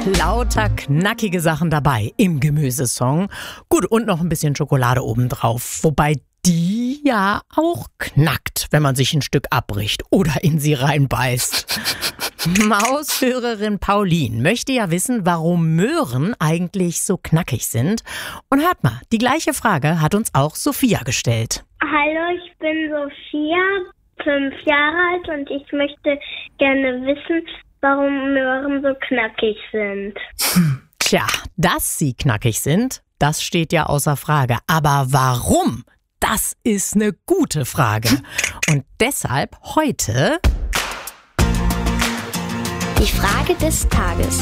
Lauter knackige Sachen dabei im Gemüsesong. Gut, und noch ein bisschen Schokolade obendrauf. Wobei die ja auch knackt, wenn man sich ein Stück abbricht oder in sie reinbeißt. Maushörerin Pauline möchte ja wissen, warum Möhren eigentlich so knackig sind. Und hört mal, die gleiche Frage hat uns auch Sophia gestellt. Hallo, ich bin Sophia, 5 Jahre alt und ich möchte gerne wissen, warum Möhren so knackig sind. Tja, dass sie knackig sind, das steht ja außer Frage. Aber warum? Das ist eine gute Frage. Und deshalb heute die Frage des Tages.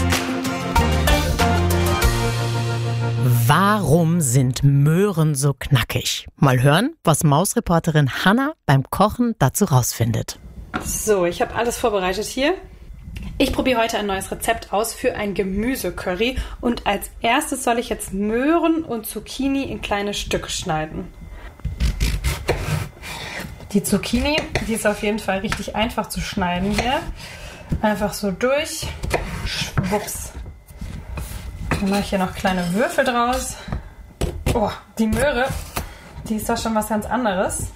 Warum sind Möhren so knackig? Mal hören, was Mausreporterin Hannah beim Kochen dazu rausfindet. So, ich habe alles vorbereitet hier. Ich probiere heute ein neues Rezept aus für ein Gemüsecurry. Und als erstes soll ich jetzt Möhren und Zucchini in kleine Stücke schneiden. Die Zucchini, die ist auf jeden Fall richtig einfach zu schneiden hier. Einfach so durch. Schwupps. Dann mache ich hier noch kleine Würfel draus. Oh, die Möhre, die ist doch schon was ganz anderes.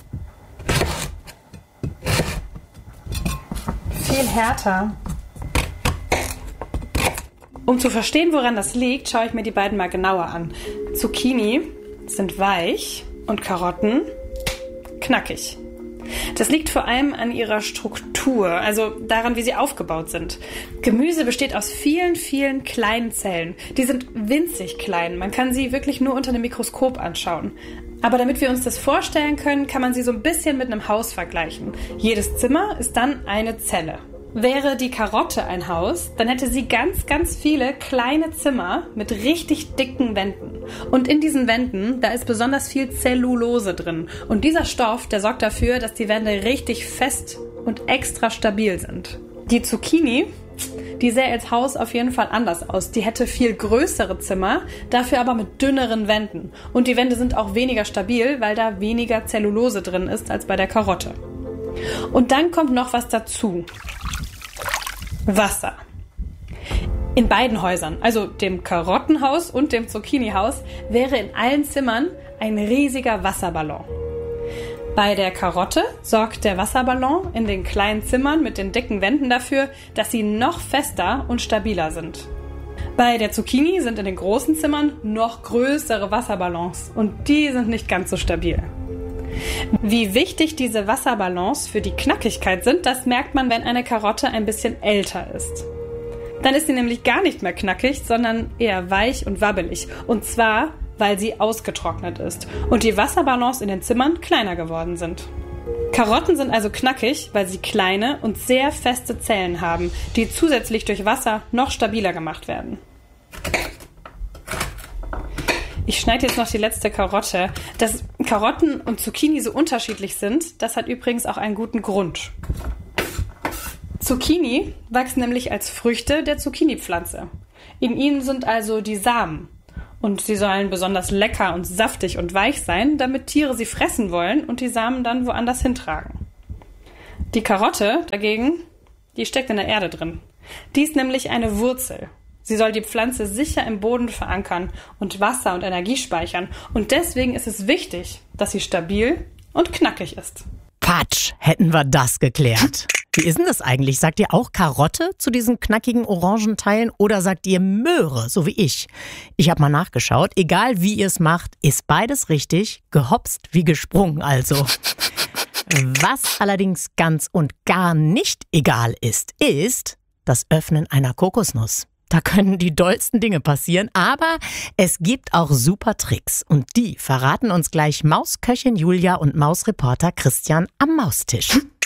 Viel härter. Um zu verstehen, woran das liegt, schaue ich mir die beiden mal genauer an. Zucchini sind weich und Karotten knackig. Das liegt vor allem an ihrer Struktur, also daran, wie sie aufgebaut sind. Gemüse besteht aus vielen, vielen kleinen Zellen. Die sind winzig klein. Man kann sie wirklich nur unter einem Mikroskop anschauen. Aber damit wir uns das vorstellen können, kann man sie so ein bisschen mit einem Haus vergleichen. Jedes Zimmer ist dann eine Zelle. Wäre die Karotte ein Haus, dann hätte sie ganz, ganz viele kleine Zimmer mit richtig dicken Wänden. Und in diesen Wänden, da ist besonders viel Zellulose drin. Und dieser Stoff, der sorgt dafür, dass die Wände richtig fest und extra stabil sind. Die Zucchini, die sähe als Haus auf jeden Fall anders aus. Die hätte viel größere Zimmer, dafür aber mit dünneren Wänden. Und die Wände sind auch weniger stabil, weil da weniger Zellulose drin ist als bei der Karotte. Und dann kommt noch was dazu. Wasser. In beiden Häusern, also dem Karottenhaus und dem Zucchinihaus, wäre in allen Zimmern ein riesiger Wasserballon. Bei der Karotte sorgt der Wasserballon in den kleinen Zimmern mit den dicken Wänden dafür, dass sie noch fester und stabiler sind. Bei der Zucchini sind in den großen Zimmern noch größere Wasserballons und die sind nicht ganz so stabil. Wie wichtig diese Wasserballons für die Knackigkeit sind, das merkt man, wenn eine Karotte ein bisschen älter ist. Dann ist sie nämlich gar nicht mehr knackig, sondern eher weich und wabbelig. Und zwar, weil sie ausgetrocknet ist und die Wasserballons in den Zimmern kleiner geworden sind. Karotten sind also knackig, weil sie kleine und sehr feste Zellen haben, die zusätzlich durch Wasser noch stabiler gemacht werden. Ich schneide jetzt noch die letzte Karotte. Dass Karotten und Zucchini so unterschiedlich sind, das hat übrigens auch einen guten Grund. Zucchini wachsen nämlich als Früchte der Zucchini-Pflanze. In ihnen sind also die Samen. Und sie sollen besonders lecker und saftig und weich sein, damit Tiere sie fressen wollen und die Samen dann woanders hintragen. Die Karotte dagegen, die steckt in der Erde drin. Die ist nämlich eine Wurzel. Sie soll die Pflanze sicher im Boden verankern und Wasser und Energie speichern. Und deswegen ist es wichtig, dass sie stabil und knackig ist. Patsch, hätten wir das geklärt. Wie ist denn das eigentlich? Sagt ihr auch Karotte zu diesen knackigen Orangenteilen oder sagt ihr Möhre, so wie ich? Ich habe mal nachgeschaut. Egal wie ihr es macht, ist beides richtig. Gehopst wie gesprungen also. Was allerdings ganz und gar nicht egal ist das Öffnen einer Kokosnuss. Da können die dollsten Dinge passieren, aber es gibt auch super Tricks. Und die verraten uns gleich Mausköchin Julia und Mausreporter Christian am Maustisch.